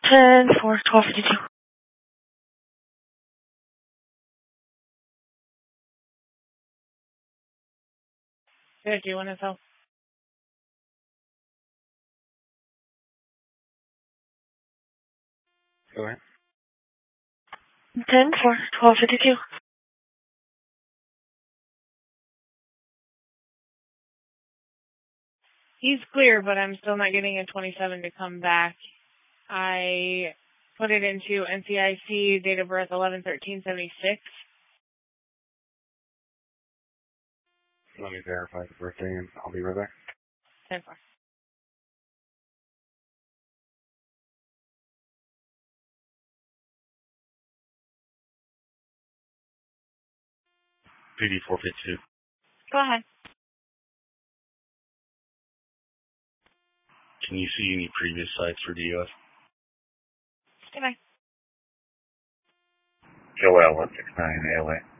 10-4-1252. Good, do you want to tell? Go ahead. 10-4-1252. He's clear, but I'm still not getting a 27 to come back. I put it into NCIC, date of birth 11/13/76. Let me verify the birthday and I'll be right back. 10-4. PD 452. Go ahead. Can you see any previous sites for DOS? Good night. Joel 169 ALA.